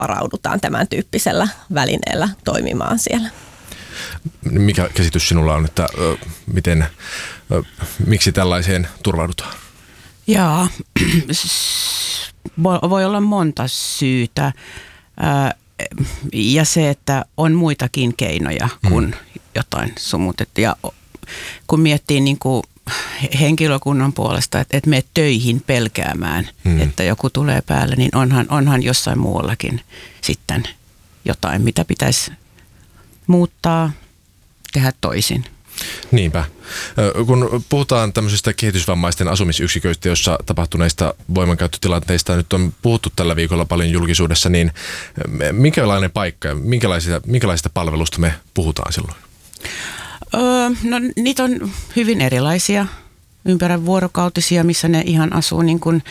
varaudutaan tämän tyyppisellä välineellä toimimaan siellä. Mikä käsitys sinulla on, että miksi tällaiseen turvaudutaan? Jaa, voi olla monta syytä. Ja se, että on muitakin keinoja kuin jotain sumutettua. Ja kun miettii niin kuin henkilökunnan puolesta, että menet töihin pelkäämään, että joku tulee päälle, niin onhan jossain muuallakin sitten jotain, mitä pitäisi muuttaa, tehdä toisin. Niinpä. Kun puhutaan tämmöisistä kehitysvammaisten asumisyksiköistä, joissa tapahtuneista voimankäyttötilanteista nyt on puhuttu tällä viikolla paljon julkisuudessa, niin minkälainen paikka ja minkälaisista palvelusta me puhutaan silloin? No niitä on hyvin erilaisia, ympärivuorokautisia, missä ne ihan asuu niin kuin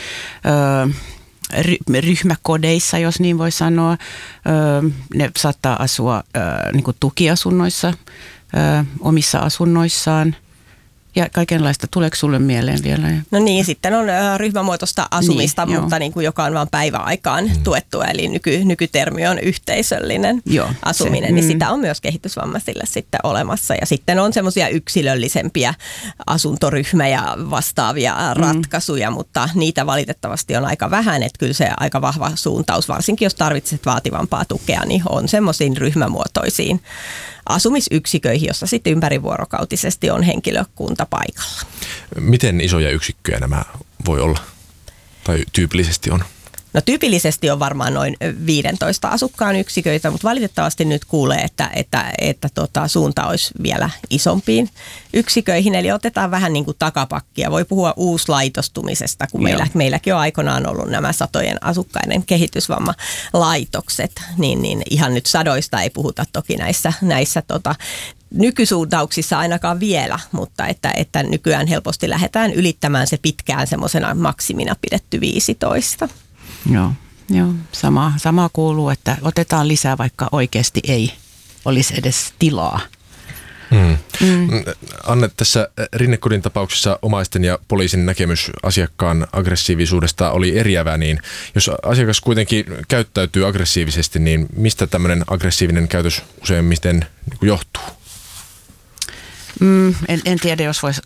ryhmäkodeissa, jos niin voi sanoa. Ne saattaa asua niin kuin tukiasunnoissa, omissa asunnoissaan ja kaikenlaista. Tuleeko sulle mieleen vielä? No niin, sitten on ryhmämuotoista asumista, niin, mutta niin kuin joka on vain päiväaikaan tuettua, eli nykytermi on yhteisöllinen asuminen, niin sitä on myös kehitysvammaisille sitten olemassa. Ja sitten on semmoisia yksilöllisempiä asuntoryhmä- ja vastaavia ratkaisuja, mutta niitä valitettavasti on aika vähän, että kyllä se aika vahva suuntaus, varsinkin jos tarvitset vaativampaa tukea, niin on semmoisiin ryhmämuotoisiin asumisyksiköihin, jossa sitten ympärivuorokautisesti on henkilökunta paikalla. Miten isoja yksikköjä nämä voi olla? Tai tyypillisesti on? No tyypillisesti on varmaan noin 15 asukkaan yksiköitä, mutta valitettavasti nyt kuulee, että suunta olisi vielä isompiin yksiköihin. Eli otetaan vähän niin kuin takapakkia. Voi puhua uuslaitostumisesta, kun meilläkin on aikoinaan ollut nämä satojen asukkaiden kehitysvammalaitokset. Niin ihan nyt sadoista ei puhuta toki näissä nykysuuntauksissa ainakaan vielä, mutta että nykyään helposti lähdetään ylittämään se pitkään semmoisena maksimina pidetty 15. Joo. Sama kuuluu, että otetaan lisää, vaikka oikeasti ei olisi edes tilaa. Anne, tässä Rinnekodin tapauksessa omaisten ja poliisin näkemys asiakkaan aggressiivisuudesta oli eriävä, niin jos asiakas kuitenkin käyttäytyy aggressiivisesti, niin mistä tämmöinen aggressiivinen käytös useimmiten johtuu? En tiedä, jos voisi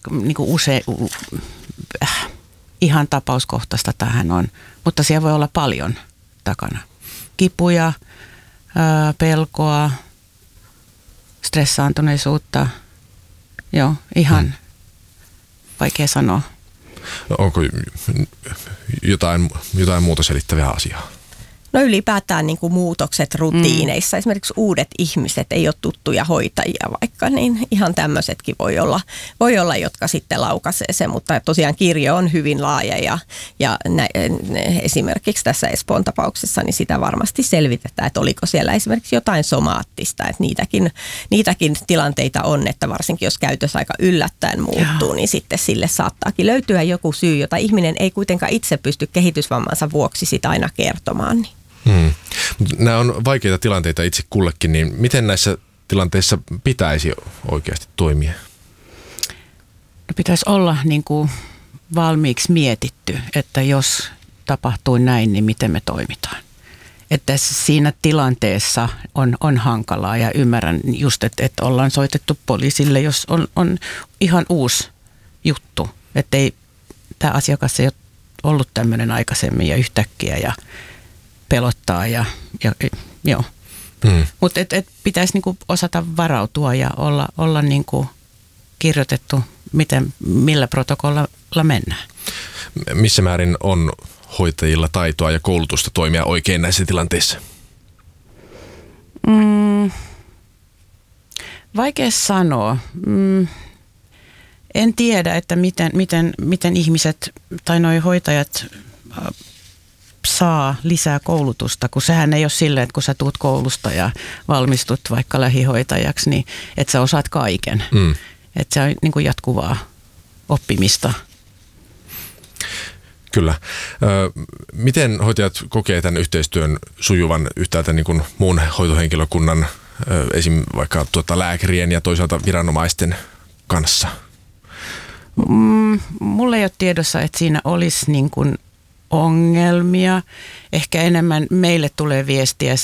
ihan tapauskohtaista tähän on, mutta siellä voi olla paljon takana. Kipuja, pelkoa, stressaantuneisuutta. Joo, ihan vaikea sanoa. Onko jotain muuta selittävää asiaa? No ylipäätään niin kuin muutokset rutiineissa. Esimerkiksi uudet ihmiset ei ole tuttuja hoitajia vaikka, niin ihan tämmöisetkin voi olla, jotka sitten laukaisee sen. Mutta tosiaan kirjo on hyvin laaja ja esimerkiksi tässä Espoon tapauksessa niin sitä varmasti selvitetään, että oliko siellä esimerkiksi jotain somaattista. Että niitäkin tilanteita on, että varsinkin jos käytös aika yllättäen muuttuu, niin sitten sille saattaakin löytyä joku syy, jota ihminen ei kuitenkaan itse pysty kehitysvammansa vuoksi sitä aina kertomaan. Niin. Nämä on vaikeita tilanteita itse kullekin, niin miten näissä tilanteissa pitäisi oikeasti toimia? No pitäisi olla niin kuin valmiiksi mietitty, että jos tapahtuu näin, niin miten me toimitaan. Että siinä tilanteessa on hankalaa ja ymmärrän just, että ollaan soitettu poliisille, jos on ihan uusi juttu. Että tämä asiakas ei ole ollut tämmöinen aikaisemmin ja yhtäkkiä ja pelottaa ja joo. Mutta pitäisi niinku osata varautua ja olla niinku kirjoitettu, millä protokollalla mennään. Missä määrin on hoitajilla taitoa ja koulutusta toimia oikein näissä tilanteissa? Vaikea sanoa. En tiedä, että miten ihmiset tai nuo hoitajat saa lisää koulutusta, kun sehän ei ole silleen, että kun sä tuut koulusta ja valmistut vaikka lähihoitajaksi, niin että sä osaat kaiken. Että se on niin kuin jatkuvaa oppimista. Kyllä. Miten hoitajat kokee tämän yhteistyön sujuvan yhtäältä niin kuin muun hoitohenkilökunnan, esim. Vaikka lääkärien ja toisaalta viranomaisten kanssa? Mulla ei ole tiedossa, että siinä olisi niin kuin ongelmia. Ehkä enemmän meille tulee viestiä